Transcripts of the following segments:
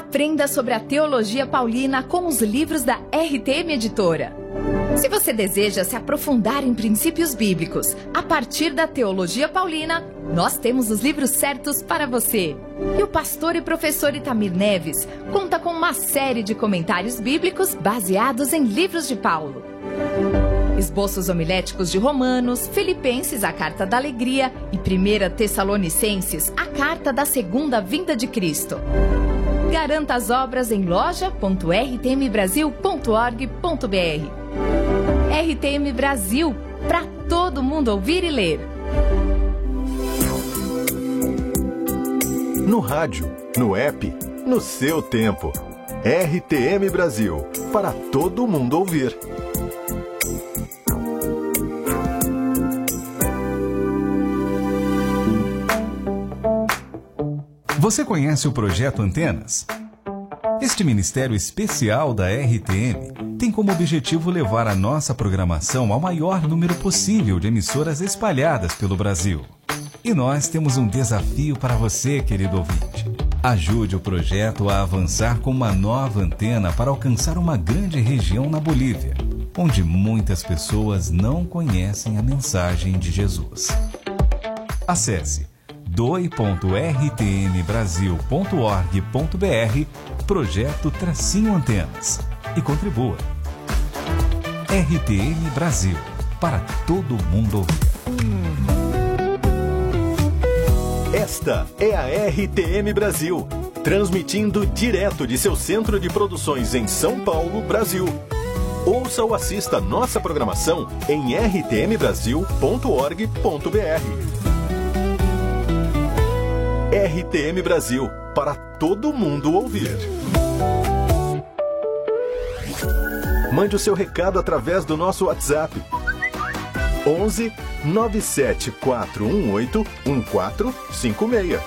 Aprenda sobre a teologia paulina com os livros da RTM Editora. Se você deseja se aprofundar em princípios bíblicos a partir da teologia paulina, nós temos os livros certos para você. E o pastor e professor Itamir Neves conta com uma série de comentários bíblicos baseados em livros de Paulo. Esboços homiléticos de Romanos, Filipenses, a Carta da Alegria e 1 Tessalonicenses, a Carta da Segunda Vinda de Cristo. Garanta as obras em loja.rtmbrasil.org.br. RTM Brasil, para todo mundo ouvir e ler. No rádio, no app, no seu tempo. RTM Brasil, para todo mundo ouvir. Você conhece o Projeto Antenas? Este ministério especial da RTM tem como objetivo levar a nossa programação ao maior número possível de emissoras espalhadas pelo Brasil. E nós temos um desafio para você, querido ouvinte. Ajude o projeto a avançar com uma nova antena para alcançar uma grande região na Bolívia, onde muitas pessoas não conhecem a mensagem de Jesus. Acesse doi.rtmbrasil.org.br Projeto-Antenas e contribua. RTM Brasil, para todo mundo ouvir. Esta é a RTM Brasil, transmitindo direto de seu centro de produções em São Paulo, Brasil. Ouça ou assista nossa programação em rtmbrasil.org.br. RTM Brasil, para todo mundo ouvir. Mande o seu recado através do nosso WhatsApp. 11 97 418 1456.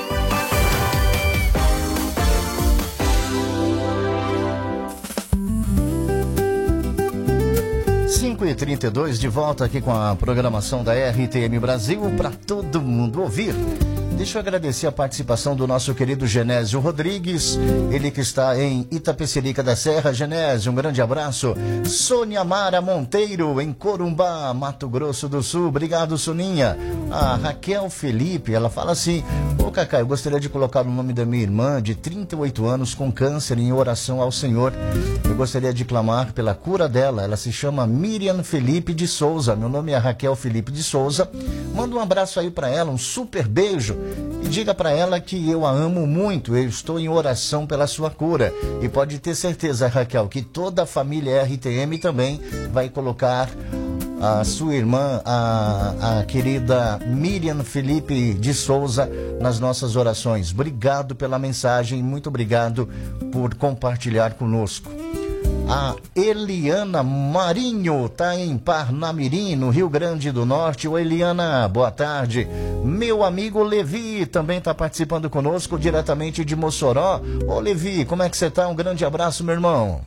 E 32 de volta aqui com a programação da RTM Brasil para todo mundo ouvir. Deixa eu agradecer a participação do nosso querido Genésio Rodrigues, ele que está em Itapecerica da Serra. Genésio, um grande abraço. Sônia Mara Monteiro, em Corumbá, Mato Grosso do Sul. Obrigado, Soninha. A Raquel Felipe, ela fala assim: ô Cacá, eu gostaria de colocar o nome da minha irmã de 38 anos com câncer em oração ao Senhor. Eu gostaria de clamar pela cura dela. Ela se chama Miriam Felipe de Souza. Meu nome é Raquel Felipe de Souza. Manda um abraço aí para ela, um super beijo. E diga para ela que eu a amo muito, eu estou em oração pela sua cura. E pode ter certeza, Raquel, que toda a família RTM também vai colocar a sua irmã, a querida Miriam Felipe de Souza, nas nossas orações. Obrigado pela mensagem, muito obrigado por compartilhar conosco. A Eliana Marinho está em Parnamirim, no Rio Grande do Norte. Ô Eliana, boa tarde. Meu amigo Levi também está participando conosco diretamente de Mossoró. Ô Levi, como é que você está? Um grande abraço, meu irmão.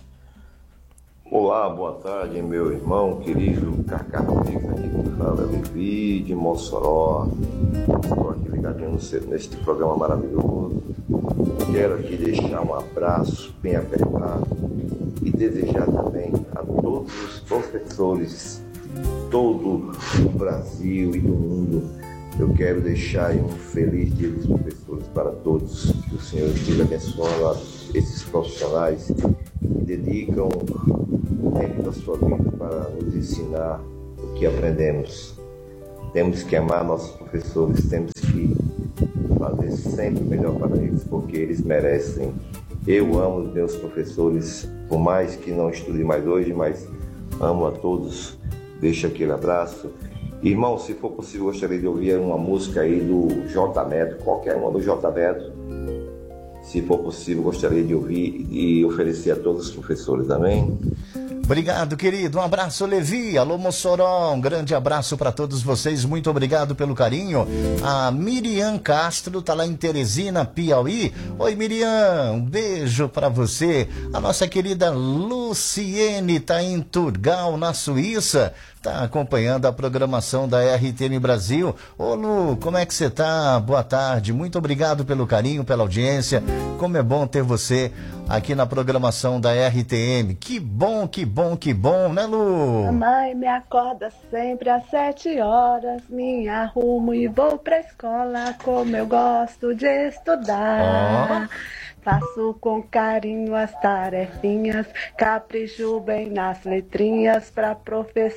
Olá, boa tarde, meu irmão querido Cacá Rodrigues, aqui que fala Levi de Mossoró. Estou aqui ligadinho neste programa maravilhoso. Quero aqui deixar um abraço bem apertado e desejar também a todos os professores de todo o Brasil e do mundo. Eu quero deixar aí um feliz dia dos professores para todos. Que o Senhor esteja abençoando a esses profissionais que dedicam o tempo da sua vida para nos ensinar o que aprendemos. Temos que amar nossos professores, temos que fazer sempre o melhor para eles, porque eles merecem. Eu amo os meus professores, por mais que não estude mais hoje, mas amo a todos. Deixo aquele abraço. Irmão, se for possível, gostaria de ouvir uma música aí do J Neto, qualquer uma do J Neto. Se for possível, gostaria de ouvir e oferecer a todos os professores. Amém? Obrigado, querido. Um abraço, Levi. Alô, Mossoró. Um grande abraço para todos vocês. Muito obrigado pelo carinho. A Miriam Castro tá lá em Teresina, Piauí. Oi, Miriam. Um beijo para você. A nossa querida Lu Luciene está em Turgal, na Suíça, está acompanhando a programação da RTM Brasil. Ô Lu, como é que você tá? Boa tarde, muito obrigado pelo carinho, pela audiência. Como é bom ter você aqui na programação da RTM. Que bom, né, Lu? Mamãe me acorda sempre às 7 horas, me arrumo e vou pra escola, como eu gosto de estudar. Faço com carinho as tarefinhas, capricho bem nas letrinhas, pra professor